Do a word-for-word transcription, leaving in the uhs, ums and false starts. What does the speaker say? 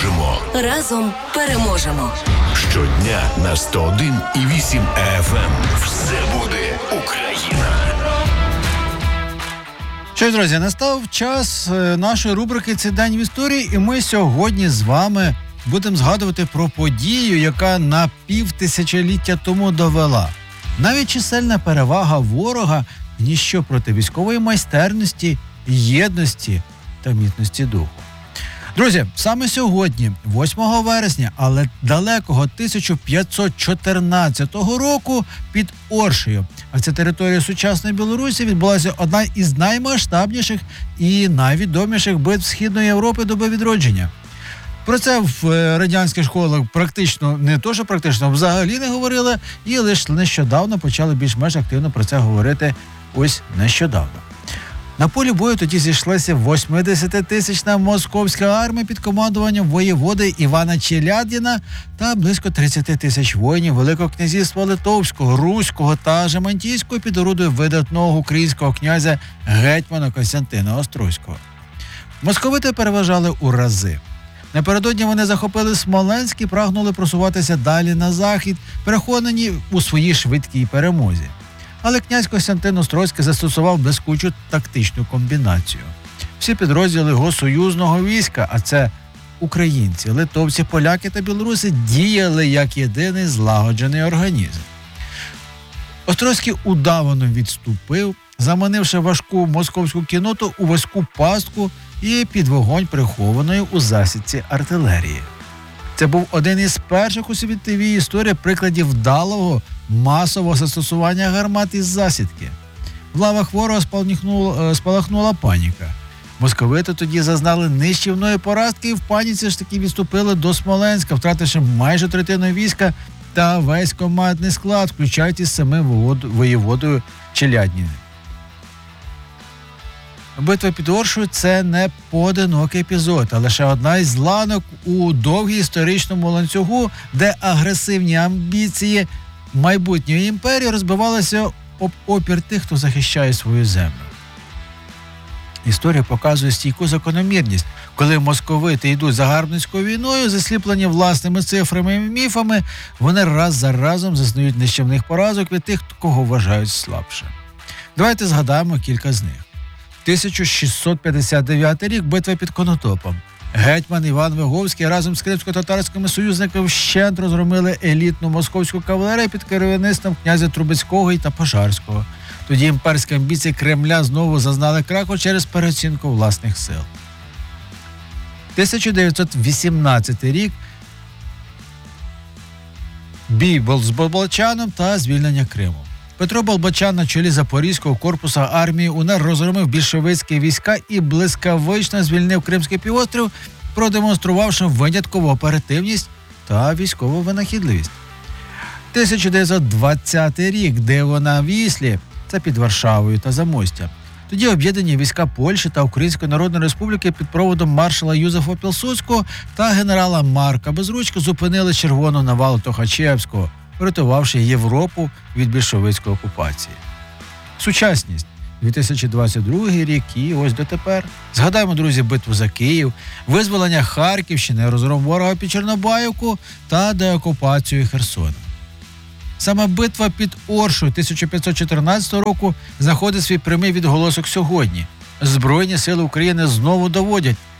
переможемо. Разом переможемо. Щодня на сто один і вісім еф ем. Все буде Україна. Що ж, друзі, настав час нашої рубрики «Цей день в історії», і ми сьогодні з вами будемо згадувати про подію, яка на півтисячоліття тому довела. Навіть чисельна перевага ворога – ніщо проти військової майстерності, єдності та міцності духу. Друзі, саме сьогодні, восьмого вересня, але далекого тисяча п'ятсот чотирнадцятого року під Оршею, а це територія сучасної Білорусі, відбулася одна із наймасштабніших і найвідоміших битв Східної Європи доби відродження. Про це в радянських школах практично, не то що практично, взагалі не говорили, і лише нещодавно почали більш-менш активно про це говорити ось нещодавно. На полі бою тоді зійшлася восьмидесятитисячна московська армія під командуванням воєводи Івана Челядіна та близько тридцять тисяч воїнів Великого князівства Литовського, Руського та Жемантійського під орудою видатного українського князя гетьмана Костянтина Острозького. Московити переважали у рази. Напередодні вони захопили Смоленськ і прагнули просуватися далі на захід, переконані у своїй швидкій перемозі. Але князь Костянтин Острозький застосував блискучу тактичну комбінацію. Всі підрозділи його союзного війська, а це українці, литовці, поляки та білоруси, діяли як єдиний злагоджений організм. Острозький удавано відступив, заманивши важку московську кінноту у вузьку пастку і під вогонь прихованої у засідці артилерії. Це був один із перших у світовій історії прикладів вдалого масового застосування гармат із засідки. В лавах ворога спалахнула паніка. Московити тоді зазнали нищівної поразки і в паніці ж таки відступили до Смоленська, втративши майже третину війська та весь командний склад, включаючи з самим воєводою Челядіним. Битва під Оршею – це не поодинокий епізод, а лише одна із ланок у довгій історичному ланцюгу, де агресивні амбіції майбутньої імперії розбивалися об опір тих, хто захищає свою землю. Історія показує стійку закономірність. Коли московити йдуть загарбницькою війною, засліплені власними цифрами і міфами, вони раз за разом зазнають нищівних поразок від тих, кого вважають слабше. Давайте згадаємо кілька з них. тисяча шістсот п'ятдесят дев'ятий рік, битва під Конотопом. Гетьман Іван Виговський разом з кримсько-татарськими союзниками вщент розгромили елітну московську кавалерію під керівництвом князя Трубецького та Пожарського. Тоді імперські амбіції Кремля знову зазнали краху через переоцінку власних сил. тисяча дев'ятсот вісімнадцятий рік. Бій з Болбочаном та звільнення Криму. Петро Болбочан на чолі Запорізького корпусу армії УНР розгромив більшовицькі війська і блискавично звільнив Кримський півострів, продемонструвавши виняткову оперативність та військову винахідливість. тисяча дев'ятсот двадцятий рік, Диво на Віслі, це під Варшавою та Замостям. Тоді об'єднані війська Польщі та Української Народної Республіки під проводом маршала Юзефа Пілсудського та генерала Марка Безручка зупинили червону навалу Тухачевського, врятувавши Європу від більшовицької окупації. Сучасність. дві тисячі двадцять другий рік і ось дотепер. Згадаємо, друзі, битву за Київ, визволення Харківщини, розгром ворога під Чорнобаївку та деокупацію Херсона. Саме битва під Оршею тисяча п'ятсот чотирнадцятого року знаходить свій прямий відголосок сьогодні. Збройні сили України знову доводять,